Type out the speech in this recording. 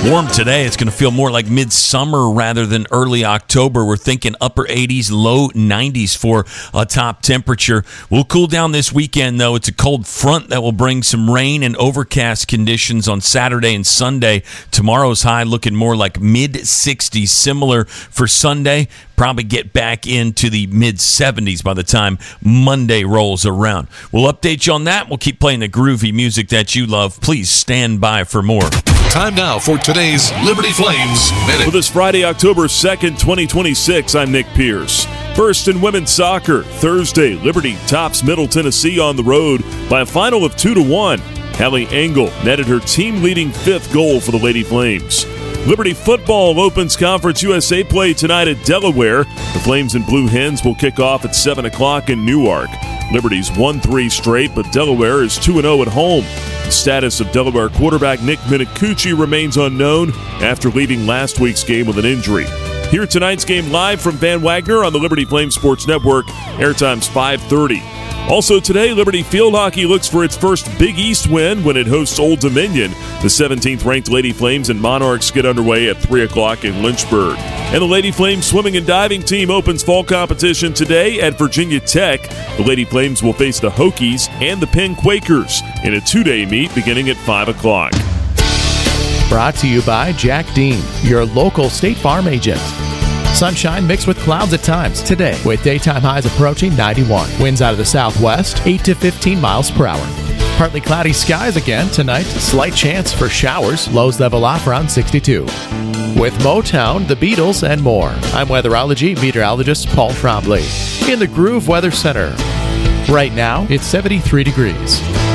Warm today. It's going to feel more like midsummer rather than early October. We're thinking upper 80s, low 90s for a top temperature. We'll cool down this weekend, though. It's a cold front that will bring some rain and overcast conditions on Saturday and Sunday. Tomorrow's high looking more like mid-60s. Similar for Sunday. Probably get back into the mid-70s by the time Monday rolls around. We'll update you on that. We'll keep playing the groovy music that you love. Please stand by for more. Time now for today's Liberty Flames Minute. For this Friday, October 2nd, 2026, I'm Nick Pierce. First in women's soccer, Thursday, Liberty tops Middle Tennessee on the road by a final of 2-1. Hallie Engel netted her team-leading 5th goal for the Lady Flames. Liberty football opens Conference USA play tonight at Delaware. The Flames and Blue Hens will kick off at 7 o'clock in Newark. Liberty's won 3 straight, but Delaware is 2-0 at home. The status of Delaware quarterback Nick Minicucci remains unknown after leaving last week's game with an injury. Hear tonight's game live from Van Wagner on the Liberty Flames Sports Network. Airtime's 5:30. Also today, Liberty Field Hockey looks for its first Big East win when it hosts Old Dominion. The 17th-ranked Lady Flames and Monarchs get underway at 3 o'clock in Lynchburg. And the Lady Flames swimming and diving team opens fall competition today at Virginia Tech. The Lady Flames will face the Hokies and the Penn Quakers in a 2-day meet beginning at 5 o'clock. Brought to you by Jack Dean, your local State Farm agent. Sunshine mixed with clouds at times today, with daytime highs approaching 91. Winds out of the southwest, 8 to 15 miles per hour. Partly cloudy skies again tonight. Slight chance for showers. Lows level off around 62. With Motown, the Beatles, and more, I'm weatherology meteorologist Paul Trombley in the Groove Weather Center. Right now, it's 73 degrees.